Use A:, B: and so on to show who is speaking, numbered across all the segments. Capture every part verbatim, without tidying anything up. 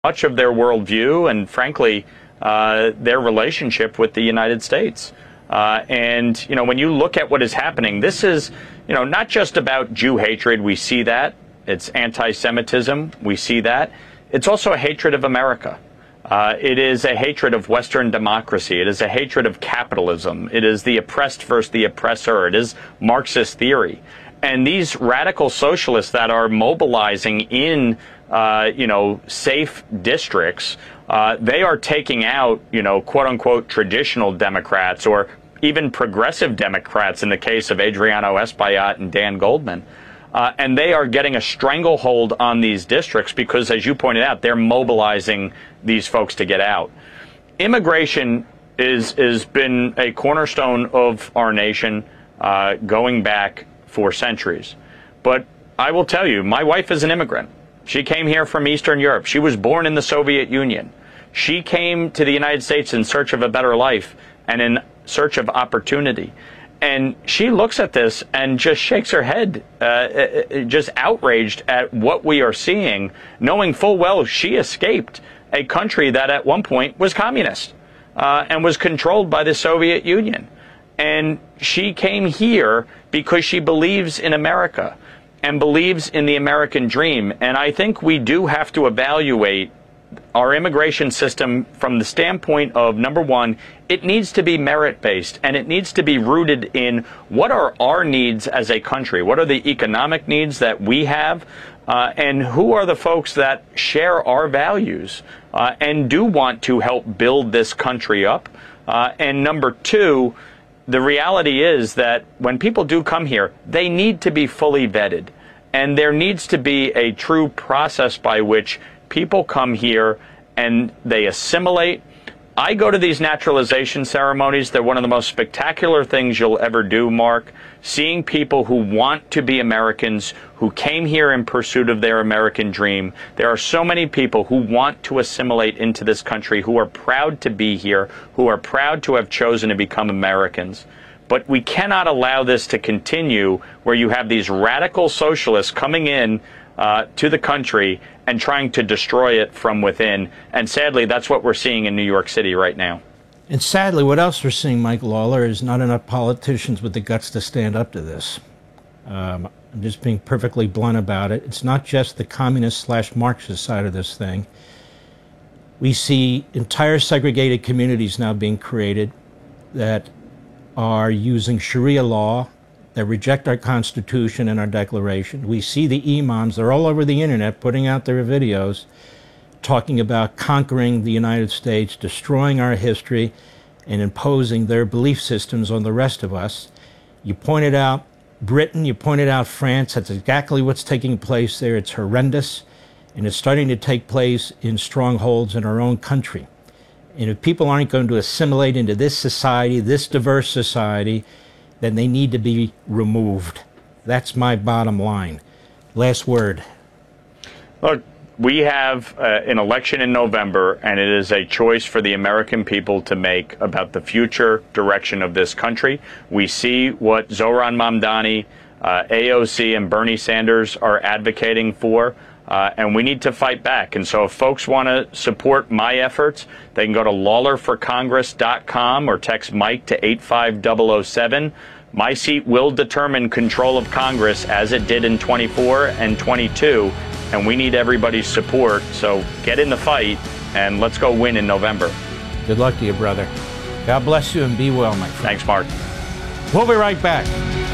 A: much of their worldview and, frankly, uh, their relationship with the United States. Uh, and, you know, when you look at what is happening, this is, you know, not just about Jew hatred. We see that. It's anti-Semitism. We see that. It's also a hatred of America. Uh, it is a hatred of Western democracy. It is a hatred of capitalism. It is the oppressed versus the oppressor. It is Marxist theory. And these radical socialists that are mobilizing in, uh, you know, safe districts, uh, they are taking out, you know, quote unquote, traditional Democrats or even progressive Democrats in the case of Adriano Espaillat and Dan Goldman. Uh, and they are getting a stranglehold on these districts because, as you pointed out, they're mobilizing these folks to get out. Immigration is has been a cornerstone of our nation uh, going back for centuries. But I will tell you, my wife is an immigrant. She came here from Eastern Europe. She was born in the Soviet Union. She came to the United States in search of a better life and in search of opportunity. And she looks at this and just shakes her head, uh, just outraged at what we are seeing, knowing full well she escaped a country that at one point was communist uh, and was controlled by the Soviet Union. And she came here because she believes in America and believes in the American dream. And I think we do have to evaluate our immigration system from the standpoint of, number one, it needs to be merit-based, and it needs to be rooted in what are our needs as a country, what are the economic needs that we have, uh, and who are the folks that share our values uh, and do want to help build this country up. Uh, and number two, the reality is that when people do come here, they need to be fully vetted, and there needs to be a true process by which people come here and they assimilate. I go to these naturalization ceremonies. They're one of the most spectacular things you'll ever do, Mark. Seeing people who want to be Americans, who came here in pursuit of their American dream. There are so many people who want to assimilate into this country, who are proud to be here, who are proud to have chosen to become Americans. But we cannot allow this to continue where you have these radical socialists coming in Uh, to the country and trying to destroy it from within. And sadly, that's what we're seeing in New York City right now.
B: And sadly, what else we're seeing, Mike Lawler, is not enough politicians with the guts to stand up to this. Um, I'm just being perfectly blunt about it. It's not just the communist slash Marxist side of this thing. We see entire segregated communities now being created that are using Sharia law, that reject our Constitution and our Declaration. We see the imams, they're all over the internet putting out their videos talking about conquering the United States, destroying our history, and imposing their belief systems on the rest of us. You pointed out Britain, you pointed out France. That's exactly what's taking place there. It's horrendous, and it's starting to take place in strongholds in our own country. And if people aren't going to assimilate into this society, this diverse society, then they need to be removed. That's my bottom line. Last word.
A: Look, we have uh, an election in November, and it is a choice for the American people to make about the future direction of this country. We see what Zohran Mamdani, uh, A O C, and Bernie Sanders are advocating for. Uh, and we need to fight back. And so if folks want to support my efforts, they can go to lawler for congress dot com or text Mike to eight five zero zero seven. My seat will determine control of Congress as it did in twenty-four and twenty-two. And we need everybody's support. So get in the fight and let's go win in November.
B: Good luck to you, brother. God bless you and be well, my friend.
A: Thanks, Mark.
B: We'll be right back.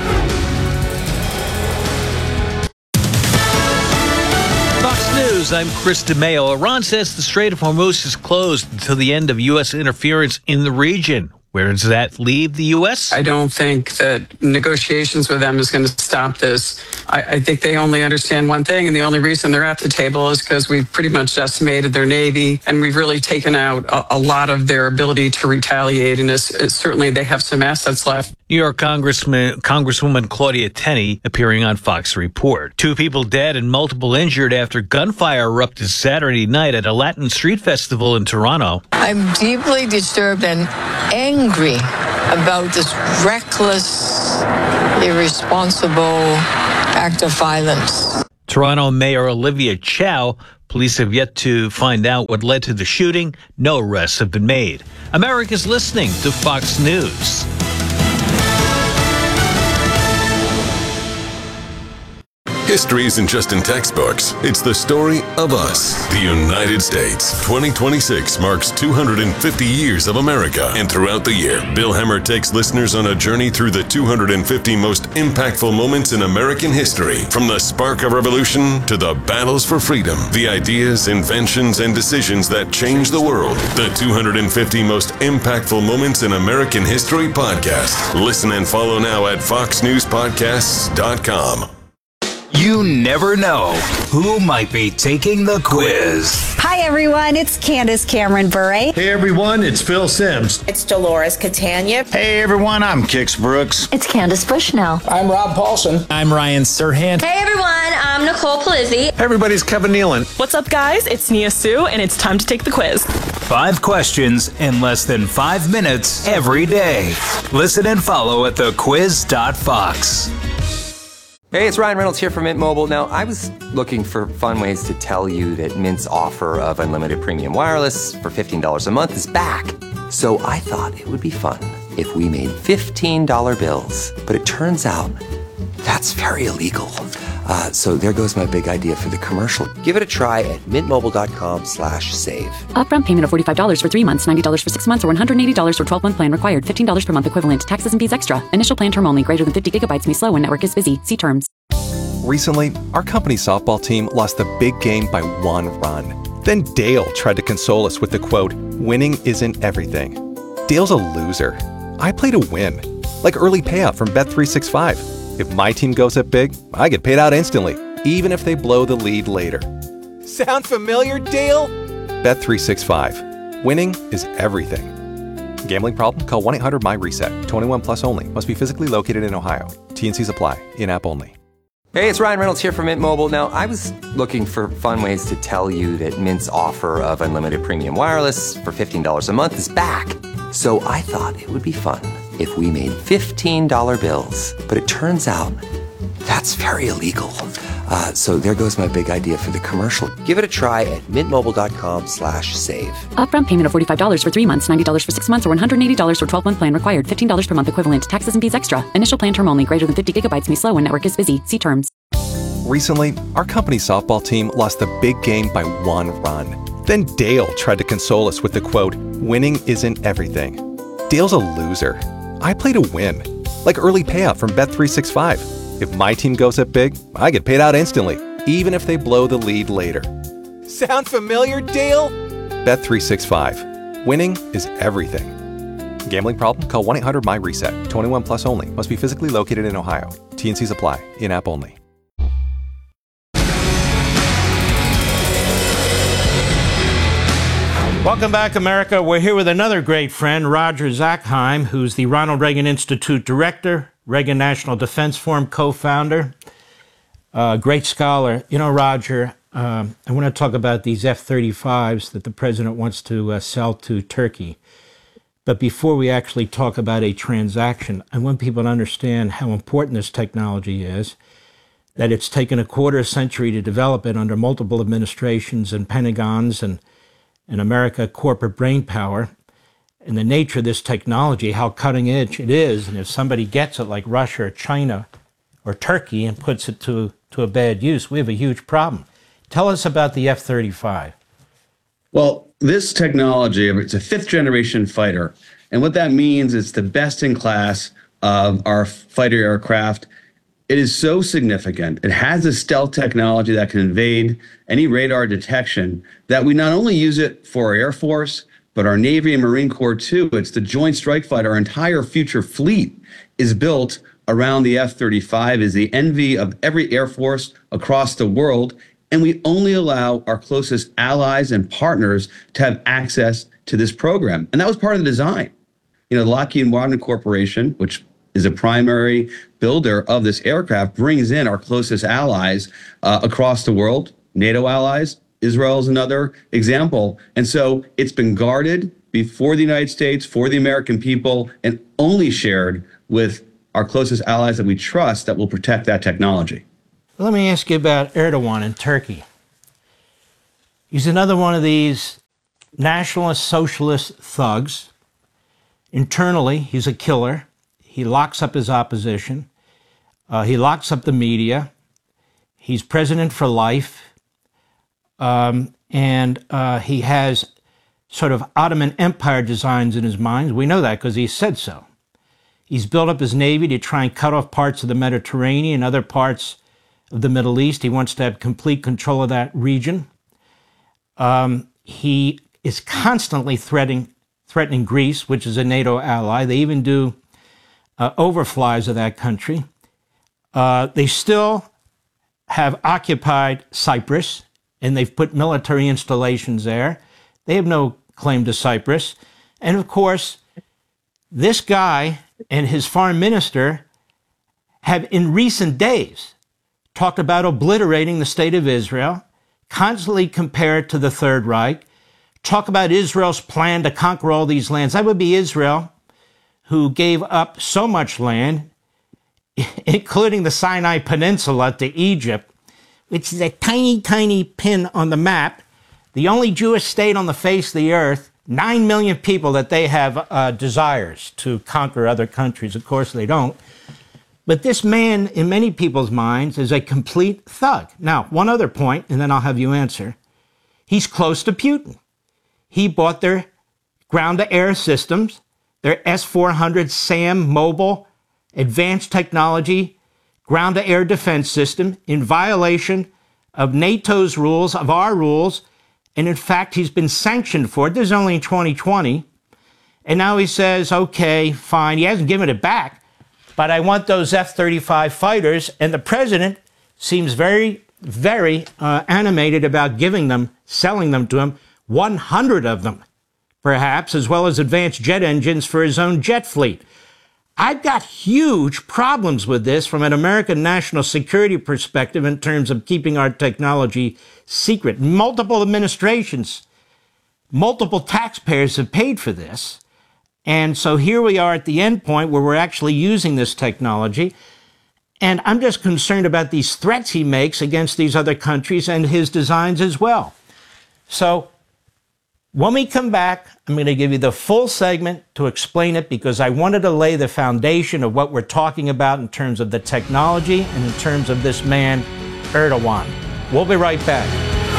C: News, I'm Chris DeMeo. Iran says the Strait of Hormuz is closed until the end of U S interference in the region. Where does that leave the U S?
D: I don't think that negotiations with them is going to stop this. I, I think they only understand one thing, and the only reason they're at the table is because we've pretty much decimated their Navy, and we've really taken out a, a lot of their ability to retaliate, and it's, it's certainly they have some assets left.
C: New York Congressman, Congresswoman Claudia Tenney appearing on Fox Report. Two people dead and multiple injured after gunfire erupted Saturday night at a Latin street festival in Toronto.
E: I'm deeply disturbed and angry about this reckless, irresponsible act of violence.
C: Toronto Mayor Olivia Chow. Police have yet to find out what led to the shooting. No arrests have been made. America's listening to Fox News.
F: History isn't just in textbooks. It's the story of us, the United States. twenty twenty-six marks two hundred fifty years of America. And throughout the year, Bill Hemmer takes listeners on a journey through the two hundred fifty most impactful moments in American history. From the spark of revolution to the battles for freedom, the ideas, inventions, and decisions that changed the world. The two hundred fifty most impactful moments in American history podcast. Listen and follow now at fox news podcasts dot com.
G: You never know who might be taking the quiz.
H: Hi, everyone. It's Candace Cameron Bure.
I: Hey, everyone. It's Phil Sims.
J: It's Dolores Catania.
K: Hey, everyone. I'm Kix Brooks.
L: It's Candace Bushnell.
M: I'm Rob Paulson.
N: I'm Ryan Serhant.
O: Hey, everyone. I'm Nicole Polizzi.
P: Hey, everybody's Kevin Nealon.
Q: What's up, guys? It's Nia Sue, and it's time to take the quiz.
G: Five questions in less than five minutes every day. Listen and follow at the quiz dot fox.
R: Hey, it's Ryan Reynolds here from Mint Mobile. Now, I was looking for fun ways to tell you that Mint's offer of unlimited premium wireless for fifteen dollars a month is back. So I thought it would be fun if we made fifteen dollar bills. But it turns out that's very illegal. Uh, so there goes my big idea for the commercial. Give it a try at mintmobile.com slash save.
S: Upfront payment of forty-five dollars for three months, ninety dollars for six months, or one hundred eighty dollars for twelve-month plan required. fifteen dollars per month equivalent. Taxes and fees extra. Initial plan term only. Greater than fifty gigabytes may slow when network is busy. See terms.
T: Recently, our company softball team lost the big game by one run. Then Dale tried to console us with the quote, "Winning isn't everything." Dale's a loser. I play to win. Like early payout from Bet three sixty-five. If my team goes up big, I get paid out instantly, even if they blow the lead later.
U: Sound familiar, Dale?
T: Bet three sixty-five. Winning is everything. Gambling problem? Call one eight hundred M Y reset. twenty-one plus only. Must be physically located in Ohio. T and Cs apply. In-app only.
R: Hey, it's Ryan Reynolds here from Mint Mobile. Now, I was looking for fun ways to tell you that Mint's offer of unlimited premium wireless for fifteen dollars a month is back. So I thought it would be fun if we made fifteen dollar bills. But it turns out that's very illegal. Uh, so there goes my big idea for the commercial. Give it a try at mintmobile.com slash save.
S: Upfront payment of forty-five dollars for three months, ninety dollars for six months, or one hundred eighty dollars for twelve-month plan required. fifteen dollars per month equivalent. Taxes and fees extra. Initial plan term only. Greater than fifty gigabytes may slow when network is busy. See terms.
T: Recently, our company softball team lost the big game by one run. Then Dale tried to console us with the quote, "Winning isn't everything." Dale's a loser. I play to win. Like early payout from Bet three sixty-five. If my team goes up big, I get paid out instantly, even if they blow the lead later.
U: Sound familiar, Dale?
T: Bet three sixty-five. Winning is everything. Gambling problem? Call one eight hundred M Y reset. twenty-one plus only. Must be physically located in Ohio. T and Cs apply. In-app only.
B: Welcome back, America. We're here with another great friend, Roger Zakheim, who's the Ronald Reagan Institute Director, Reagan National Defense Forum co-founder, uh, great scholar. You know, Roger, um, I want to talk about these F thirty-fives that the president wants to uh, sell to Turkey. But before we actually talk about a transaction, I want people to understand how important this technology is, that it's taken a quarter century to develop it under multiple administrations and Pentagons and and America corporate brain power, and the nature of this technology, how cutting edge it is, and if somebody gets it like Russia or China or Turkey and puts it to, to a bad use, we have a huge problem. Tell us about the F thirty-five.
V: Well, this technology, it's a fifth generation fighter, and what that means is the best in class of our fighter aircraft. It is so significant. It has a stealth technology that can evade any radar detection that we not only use it for our Air Force, but our Navy and Marine Corps too. It's the Joint Strike Fighter. Our entire future fleet is built around the F thirty-five, is the envy of every Air Force across the world. And we only allow our closest allies and partners to have access to this program. And that was part of the design. You know, the Lockheed Martin Corporation, which is a primary builder of this aircraft, brings in our closest allies uh, across the world, NATO allies. Israel is another example. And so it's been guarded before the United States, for the American people, and only shared with our closest allies that we trust that will protect that technology.
B: Let me ask you about Erdogan in Turkey. He's another one of these nationalist socialist thugs. Internally, he's a killer. He locks up his opposition. Uh, he locks up the media. He's president for life. Um, and uh, he has sort of Ottoman Empire designs in his mind. We know that because he said so. He's built up his navy to try and cut off parts of the Mediterranean and other parts of the Middle East. He wants to have complete control of that region. Um, he is constantly threatening, threatening Greece, which is a NATO ally. They even do uh, overflies of that country. Uh, they still have occupied Cyprus, and they've put military installations there. They have no claim to Cyprus. And of course, this guy and his foreign minister have in recent days talked about obliterating the state of Israel, constantly compare it to the Third Reich, talk about Israel's plan to conquer all these lands. That would be Israel, who gave up so much land, including the Sinai Peninsula, to Egypt, which is a tiny, tiny pin on the map, the only Jewish state on the face of the earth, nine million people that they have uh, desires to conquer other countries. Of course, they don't. But this man, in many people's minds, is a complete thug. Now, one other point, and then I'll have you answer. He's close to Putin. He bought their ground-to-air systems, their S four hundred SAM mobile advanced technology ground-to-air defense system in violation of NATO's rules, of our rules, and in fact, he's been sanctioned for it. This is only in twenty twenty. And now he says, okay, fine. He hasn't given it back, but I want those F thirty-five fighters. And the president seems very, very uh, animated about giving them, selling them to him, one hundred of them, perhaps, as well as advanced jet engines for his own jet fleet. I've got huge problems with this from an American national security perspective in terms of keeping our technology secret. Multiple administrations, multiple taxpayers have paid for this. And so here we are at the end point where we're actually using this technology. And I'm just concerned about these threats he makes against these other countries and his designs as well. So when we come back, I'm going to give you the full segment to explain it because I wanted to lay the foundation of what we're talking about in terms of the technology and in terms of this man, Erdogan. We'll be right back.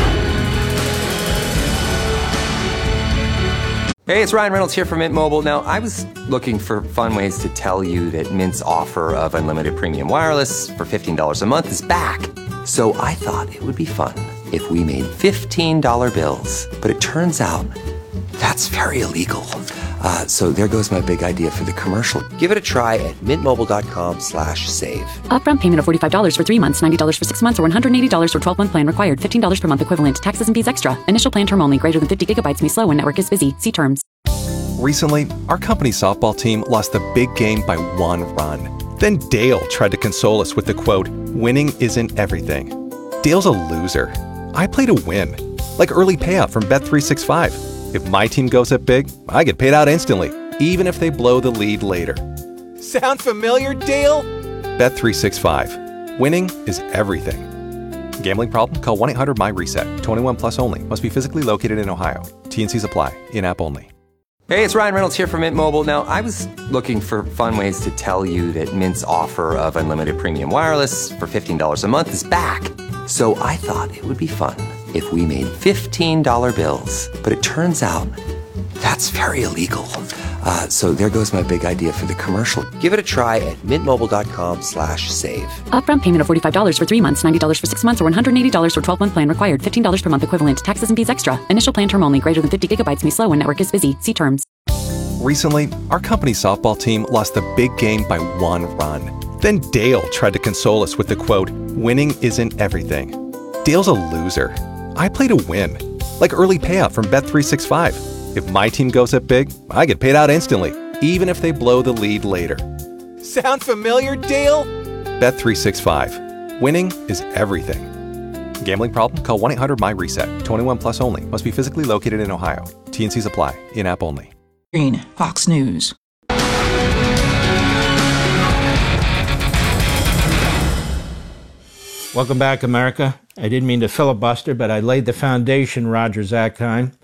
R: Hey, it's Ryan Reynolds here from Mint Mobile. Now, I was looking for fun ways to tell you that Mint's offer of unlimited premium wireless for fifteen dollars a month is back. So I thought it would be fun if we made fifteen dollar bills. But it turns out that's very illegal. Uh, so there goes my big idea for the commercial. Give it a try at mintmobile.com slash save.
S: Upfront payment of forty-five dollars for three months, ninety dollars for six months, or one hundred eighty dollars for twelve-month plan required. fifteen dollars per month equivalent. Taxes and fees extra. Initial plan term only. Greater than fifty gigabytes may slow when network is busy. See terms.
T: Recently, our company softball team lost the big game by one run. Then Dale tried to console us with the quote, "Winning isn't everything." Dale's a loser. I play to win. Like early payout from Bet three sixty-five. If my team goes up big, I get paid out instantly, even if they blow the lead later.
U: Sound familiar, Dale?
T: Bet three sixty-five. Winning is everything. Gambling problem? Call one eight hundred my reset. twenty-one plus only. Must be physically located in Ohio. T N Cs apply. In-app only.
R: Hey, it's Ryan Reynolds here from Mint Mobile. Now, I was looking for fun ways to tell you that Mint's offer of unlimited premium wireless for fifteen dollars a month is back. So I thought it would be fun if we made fifteen dollar bills. But it turns out that's very illegal. Uh, so there goes my big idea for the commercial. Give it a try at mintmobile.com slash save.
S: Upfront payment of forty-five dollars for three months, ninety dollars for six months, or one hundred eighty dollars for twelve-month plan required. fifteen dollars per month equivalent. Taxes and fees extra. Initial plan term only. Greater than fifty gigabytes may slow when network is busy. See terms.
T: Recently, our company softball team lost the big game by one run. Then Dale tried to console us with the quote, "Winning isn't everything." Dale's a loser. I play to win. Like early payout from Bet three sixty-five. If my team goes up big, I get paid out instantly, even if they blow the lead later.
U: Sound familiar, Dale?
T: Bet three sixty-five. Winning is everything. Gambling problem? Call one eight hundred my reset. twenty-one plus only. Must be physically located in Ohio. T N Cs apply. In-app only.
J: Green, Fox News.
B: Welcome back, America. I didn't mean to filibuster, but I laid the foundation, Roger Zakheim.